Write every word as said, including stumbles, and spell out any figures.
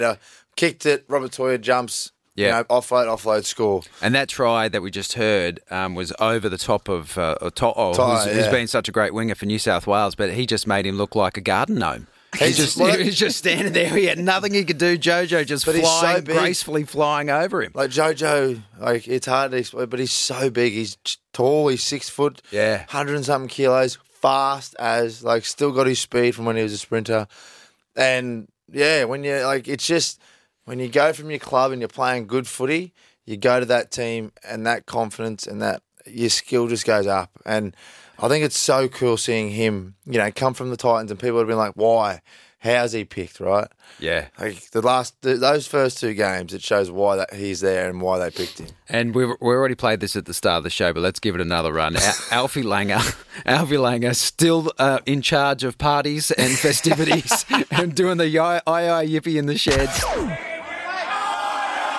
Uh, kicked it, Robert Toya jumps, Yeah. you know, offload, offload, score. And that try that we just heard um, was over the top of uh, to- oh, Toya, who's, who's yeah. been such a great winger for New South Wales, but he just made him look like a garden gnome. He He's- just, well, he was just standing there. He had nothing he could do. Jojo just But he's so flying, big. gracefully flying over him. Like Jojo, like it's hard to explain, but he's so big. He's tall. He's six foot, Yeah. hundred and something kilos, fast as like still got his speed from when he was a sprinter. And yeah, when you like, it's just when you go from your club and you're playing good footy, you go to that team and that confidence and that your skill just goes up. And I think it's so cool seeing him, you know, come from the Titans and people have been like, why? How's he picked, right? Yeah. Like the last, the, those first two games, it shows why that he's there and why they picked him. And we've we already played this at the start of the show, but let's give it another run. Al- Alfie Langer, Alfie Langer, still uh, in charge of parties and festivities and doing the yi- yi yippee in the sheds.